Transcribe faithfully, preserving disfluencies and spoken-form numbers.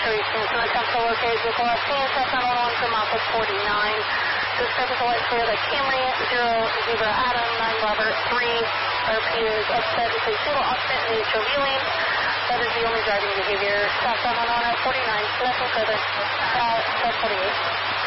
fluctuations and attempt to locate vehicle S T S nine one one from Alpha forty-nine. Describe the light clear that Camry, zero, Zebra Adam, nine Robert, three, R P is upset with a single occupant in the H O V lane. That is the only driving behavior. Stop nine one one at forty-nine, so that's further. Uh, forty-eight.